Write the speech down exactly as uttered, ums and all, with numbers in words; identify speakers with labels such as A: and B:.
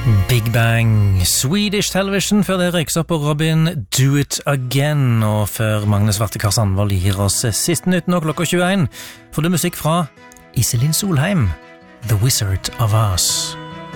A: Big Bang, Swedish Television, før det røyks opp på Robin, Do It Again, og før Magne Svartekar Sandvold gir oss siste nytt nå klokka tjueen, får du musikk fra Iselin Solheim, The Wizard of Oz.